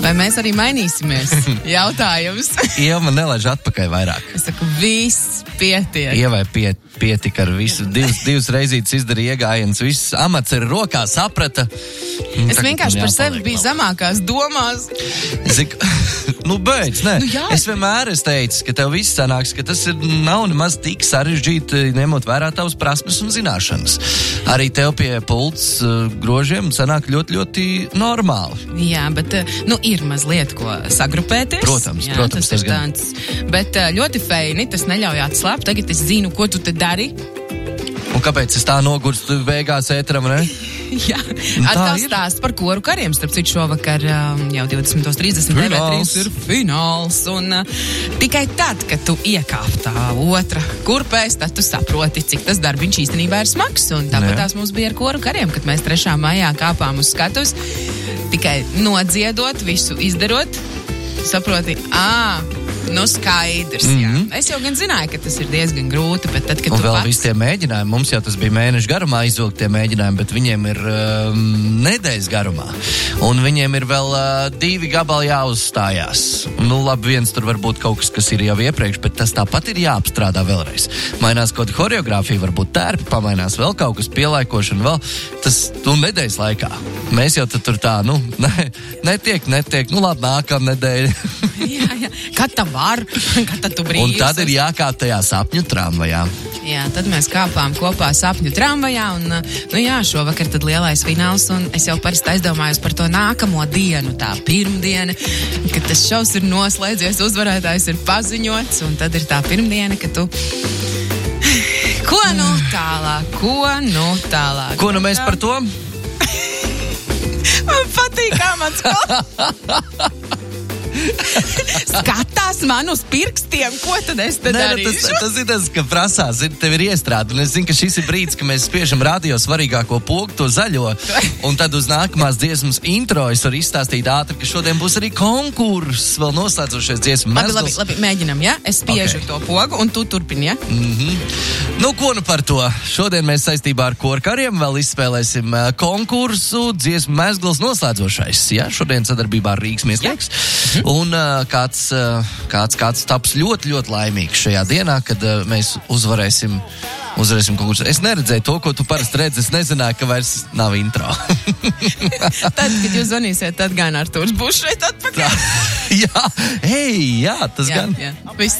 Vai mēs arī mainīsimies? Jautājums. Ieva man nelaiž atpakaļ vairāk. Es saku, viss pietiek. Ievai pietika ar visu. Divas reizītes izdarīja iegājiens, viss amats ir rokā, saprata. Es vienkārši par sevi biju zemākās domās. Beidz, nē. Es vienmēr teicu, ka tev viss sanāks, ka tas nav nemaz tik sarežģīti, ņemot vērā tavas prasmes un zināšanas. Arī tev pie pults grožiem sanāk ļoti, ļoti normāli. Jā, bet, ir mazliet ko sagrupēties. Protams, tas ir tāds. Bet ļoti feini, tas neļauj atslāpt. Tagad es zinu, ko tu te dari. Un kāpēc es tā nogurstu beigās ētram, ne? Jā, atkal stāsts par koru kariem. Starp citu, šovakar jau 20.30 TV3 ir fināls. Un tikai tad, kad tu iekāp tā otra kurpēs, tad tu saproti, cik tas darbiņš īstenībā ir smags. Un tāpat tās mums bija ar koru kariem, kad mēs 3. maijā kāpām uz skatus. Tikai nodziedot, visu izdarot, saproti, skaidrs, jā. Es jau gan zināju, ka tas ir diezgan grūti, bet tad, kad un tu vēl pats... visi tie mēģinājumi, mums jau tas bija mēnešu garumā izvilkt tie mēģinājumi, bet viņiem ir nedēļas garumā. Un viņiem ir vēl 2 gabali jāuzstājās. Labi, viens tur varbūt kaut kas ir jau iepriekš, bet tas tāpat ir jāapstrādā vēlreiz. Mainās kaut choreogrāfija, varbūt tērpi, pamainās vēl kaut kas, pielaikošana vēl. Tas, nedēļas laikā. Mēs jau tur tā, netiek. Labi, nākamā nedēļa. Jā. Kad tā var? Kad tad tu brīvs? Un tad ir jākāp tajā sapņu tramvajā. Jā, tad mēs kāpām kopā sapņu tramvajā un, šovakar tad lielais fināls un es jau parasti aizdomājos par to nākamo dienu, tā pirmdiena, kad tas šovs ir noslēdzies, uzvarētājs ir paziņots un tad ir tā pirmdiena, kad tu... Ko nu tālāk? Ko nu mēs par to? Man patīk amats. Skatās man uz pirkstiem, ko tad es te darīšu? Tas ir tas, ka prasās, tev ir iestrāde, un es zinu, ka šis ir brīdis, ka mēs spiežam radio svarīgāko pogu, to zaļo, un tad uz nākamās dziesmas intro es varu izstāstīt ātri, ka šodien būs arī konkurss, vēl noslēdzošies dziesmu mezgls. Labi, mēģinam, ja? Es spiežu to pogu, un tu turpini, ja? Ko nu par to? Šodien mēs saistībā ar koru kariem vēl izspēlēsim konkursu dziesmu mezgls noslēdzošais, ja? Šodien sadarbībā ar Rīgas Mieslēks. Un kāds taps ļoti, ļoti laimīgs šajā dienā, kad mēs uzvarēsim konkursu. Es neredzēju to, ko tu parasti redzi. Es nezināju, ka vairs nav intro. Tad, kad jūs zvanīsiet, tad gan Artūrs būs šeit atpakaļ. Jā, tas gan. Jā, viss.